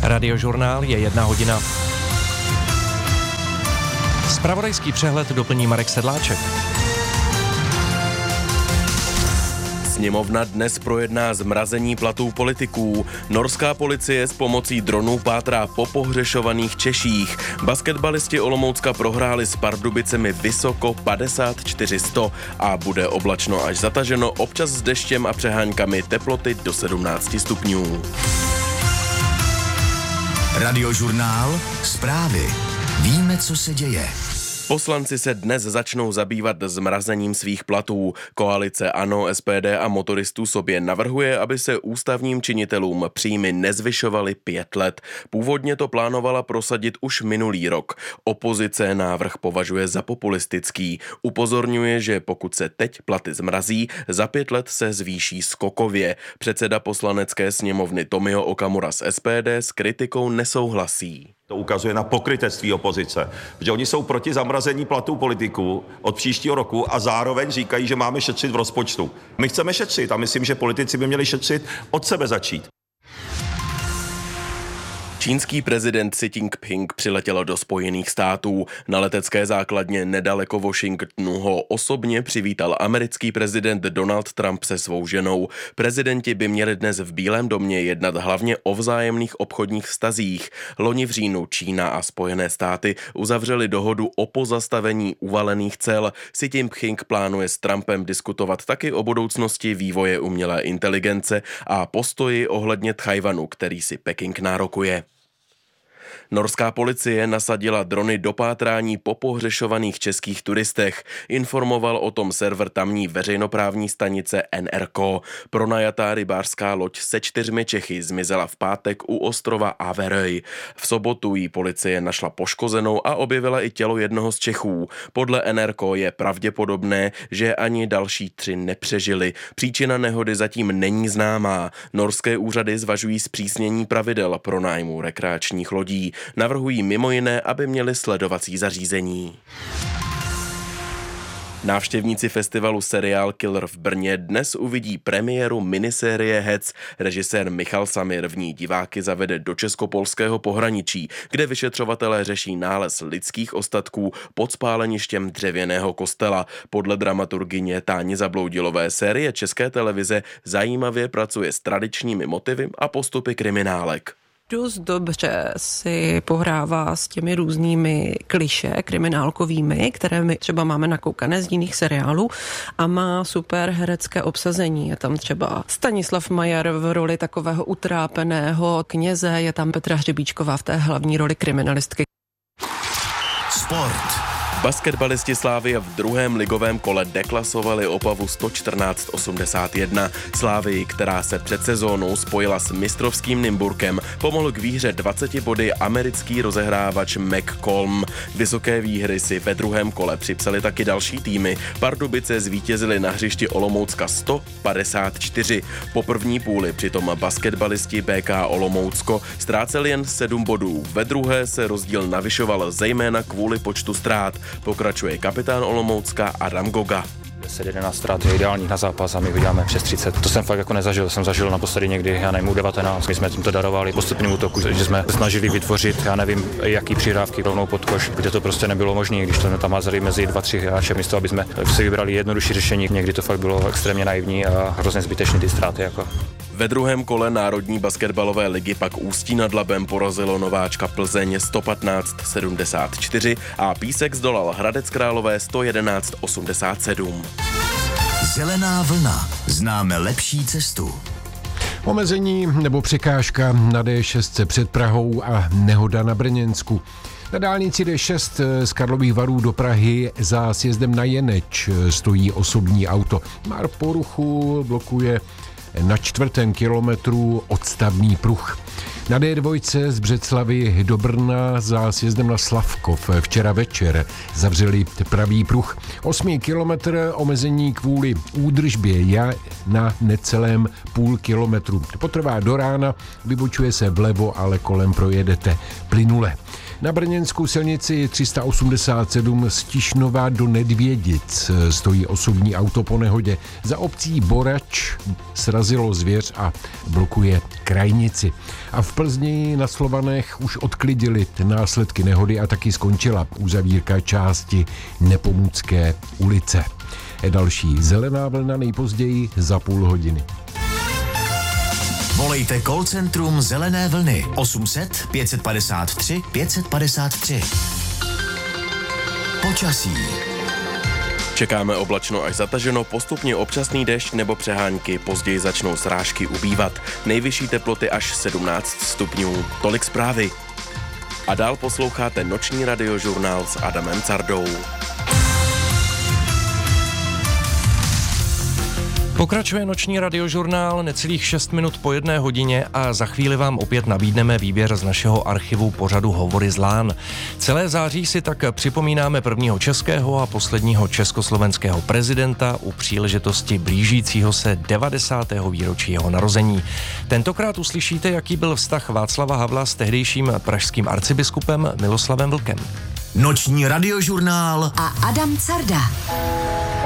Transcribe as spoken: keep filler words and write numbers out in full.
Radiožurnál je jedna hodina. Zpravodajský přehled doplní Marek Sedláček. Sněmovna dnes projedná zmrazení platů politiků. Norská policie s pomocí dronů pátrá po pohřešovaných Češích. Basketbalisti Olomoucka prohráli s Pardubicemi vysoko padesát čtyři sto a bude oblačno až zataženo, občas s deštěm a přeháňkami, teploty do sedmnáct stupňů. Radiožurnál, zprávy. Víme, co se děje. Poslanci se dnes začnou zabývat zmrazením svých platů. Koalice ANO, S P D a motoristů sobě navrhuje, aby se ústavním činitelům příjmy nezvyšovaly pět let. Původně to plánovala prosadit už minulý rok. Opozice návrh považuje za populistický. Upozorňuje, že pokud se teď platy zmrazí, za pět let se zvýší skokově. Předseda poslanecké sněmovny Tomio Okamura z S P D s kritikou nesouhlasí. To ukazuje na pokrytectví opozice, že oni jsou proti zamrazení platů politiků od příštího roku a zároveň říkají, že máme šetřit v rozpočtu. My chceme šetřit a myslím, že politici by měli šetřit od sebe začít. Čínský prezident Xi Jinping přiletěl do Spojených států. Na letecké základně nedaleko Washingtonu ho osobně přivítal americký prezident Donald Trump se svou ženou. Prezidenti by měli dnes v Bílém domě jednat hlavně o vzájemných obchodních vztazích. Loni v říjnu Čína a Spojené státy uzavřeli dohodu o pozastavení uvalených cel. Xi Jinping plánuje s Trumpem diskutovat taky o budoucnosti vývoje umělé inteligence a postoji ohledně Tchajwanu, který si Peking nárokuje. Norská policie nasadila drony do pátrání po pohřešovaných českých turistech. Informoval o tom server tamní veřejnoprávní stanice N R K. Pronajatá rybářská loď se čtyřmi Čechy zmizela v pátek u ostrova Averøy. V sobotu jí policie našla poškozenou a objevila i tělo jednoho z Čechů. Podle N R K je pravděpodobné, že ani další tři nepřežili. Příčina nehody zatím není známá. Norské úřady zvažují zpřísnění pravidel pro nájmu rekreačních lodí. Navrhují mimo jiné, aby měli sledovací zařízení. Návštěvníci festivalu Serial Killer v Brně dnes uvidí premiéru minisérie Hec. Režisér Michal Samir v ní diváky zavede do českopolského pohraničí, kde vyšetřovatelé řeší nález lidských ostatků pod spáleništěm dřevěného kostela. Podle dramaturgyně Táni Zabloudilové série České televize zajímavě pracuje s tradičními motivy a postupy kriminálek. Dost dobře si pohrává s těmi různými klišé kriminálkovými, které my třeba máme nakoukané z jiných seriálů a má super herecké obsazení. Je tam třeba Stanislav Majer v roli takového utrápeného kněze, je tam Petra Hřebíčková v té hlavní roli kriminalistky. Sport. Basketbalisti Slavie v druhém ligovém kole deklasovali Opavu sto čtrnáct osmdesát jedna. Slavii, která se před sezónou spojila s mistrovským Nymburkem, pomohl k výhře dvaceti body americký rozehrávač McCollum. Vysoké výhry si ve druhém kole připsali taky další týmy. Pardubice zvítězili na hřišti Olomoucka sto padesát čtyři. Po první půli přitom basketbalisti B K Olomoucko ztráceli jen sedm bodů. Ve druhé se rozdíl navyšoval zejména kvůli počtu ztrát. Pokračuje kapitán Olomoucka Adam Goga. deset jedenáct ztrát je ideální na zápas a my vydáme přes třicet. To jsem fakt jako nezažil, jsem zažil naposledy někdy, já nevím, u devatenáct. My jsme tímto darovali postupným útoku, že jsme snažili vytvořit, já nevím, jaký přihrávky rovnou pod koš, kde to prostě nebylo možné, když to tam mazali mezi dva, tři hráče, místo aby jsme si vybrali jednodušší řešení. Někdy to fakt bylo extrémně naivní a hrozně zbytečný ty ztráty jako. Ve druhém kole Národní basketbalové ligy pak Ústí nad Labem porazilo nováčka Plzeň sto patnáct sedmdesát čtyři a Písek zdolal Hradec Králové sto jedenáct osmdesát sedm. Zelená vlna. Známe lepší cestu. Omezení nebo překážka na D šest před Prahou a nehoda na Brněnsku. Na dálnici D šest z Karlových Varů do Prahy za sjezdem na Jeneč stojí osobní auto. Mar poruchu blokuje na čtvrtém kilometru odstavný pruh. Na D dva z Břeclavy do Brna za sjezdem na Slavkov včera večer zavřeli pravý pruh. Osmý kilometr omezení kvůli údržbě je na necelém půl kilometru. Potrvá do rána, vybočuje se vlevo, ale kolem projedete plynule. Na brněnskou silnici tři sta osmdesát sedm z Tišnova do Nedvědic stojí osobní auto po nehodě. Za obcí Borač srazilo zvěř a blokuje krajnici. A v Plzni na Slovanech už odklidili následky nehody a taky skončila uzavírka části Nepomucké ulice. Další Zelená vlna nejpozději za půl hodiny. Volejte call centrum Zelené vlny osm set pět padesát tři pět padesát tři. Počasí. Čekáme oblačno až zataženo, postupně občasný déšť nebo přehánky, později začnou srážky ubývat. Nejvyšší teploty až sedmnáct stupňů. Tolik zprávy. A dál posloucháte noční radiožurnál s Adamem Cardou. Pokračuje noční radiožurnál necelých šest minut po jedné hodině a za chvíli vám opět nabídneme výběr z našeho archivu pořadu Hovory z lán. Celé září si tak připomínáme prvního českého a posledního československého prezidenta u příležitosti blížícího se devadesátého výročí jeho narození. Tentokrát uslyšíte, jaký byl vztah Václava Havla s tehdejším pražským arcibiskupem Miloslavem Vlkem. Noční radiožurnál a Adam Carda.